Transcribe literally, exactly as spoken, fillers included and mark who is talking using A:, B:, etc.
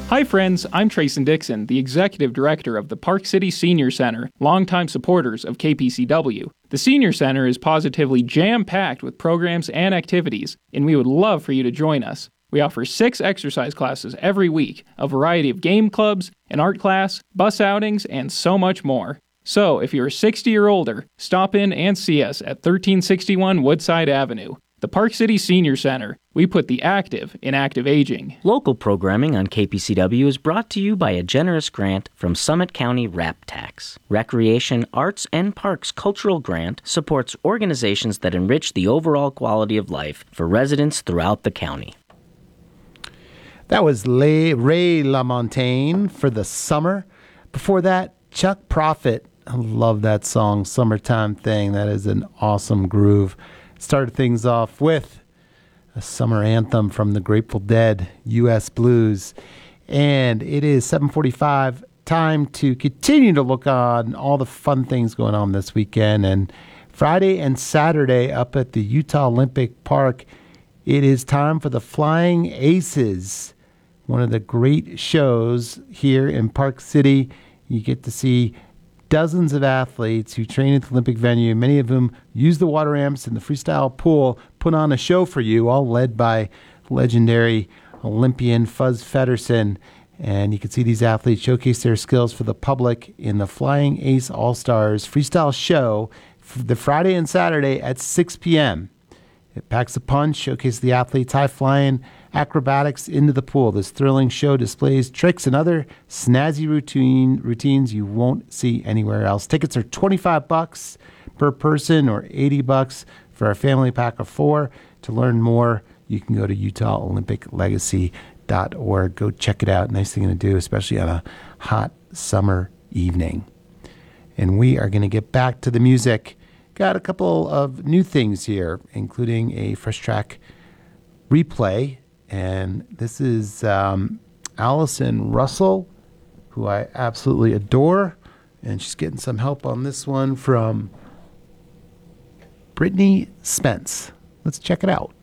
A: Hi friends, I'm Trayson Dixon, the Executive Director of the Park City Senior Center, longtime supporters of K P C W. The Senior Center is positively jam-packed with programs and activities, and we would love for you to join us. We offer six exercise classes every week, a variety of game clubs, an art class, bus outings, and so much more. So, if you're sixty or older, stop in and see us at thirteen sixty-one Woodside Avenue. The Park City Senior Center. We put the active in active aging.
B: Local programming on K P C W is brought to you by a generous grant from Summit County RAP Tax. Recreation, Arts, and Parks Cultural Grant supports organizations that enrich the overall quality of life for residents throughout the county.
C: That was Ray LaMontagne for The Summer. Before that, Chuck Prophet. I love that song, Summertime Thing. That is an awesome groove. Started things off with a summer anthem from the Grateful Dead, U S Blues. And it is seven forty-five, time to continue to look on all the fun things going on this weekend. And Friday and Saturday up at the Utah Olympic Park, it is time for the Flying Aces, one of the great shows here in Park City. You get to see dozens of athletes who train at the Olympic venue, many of whom use the water ramps and the freestyle pool, put on a show for you, all led by legendary Olympian Fuzz Feddersen. And you can see these athletes showcase their skills for the public in the Flying Ace All-Stars freestyle show for the Friday and Saturday at six p.m. It packs a punch, showcases the athletes' high-flying acrobatics into the pool. This thrilling show displays tricks and other snazzy routine routines you won't see anywhere else. Tickets are twenty-five bucks per person or eighty bucks for a family pack of four. To learn more, you can go to utah olympic legacy dot org. Go check it out. Nice thing to do, especially on a hot summer evening. And we are going to get back to the music. Got a couple of new things here, including a Fresh Track replay. And this is um, Allison Russell, who I absolutely adore. And she's getting some help on this one from Brittany Spence. Let's check it out.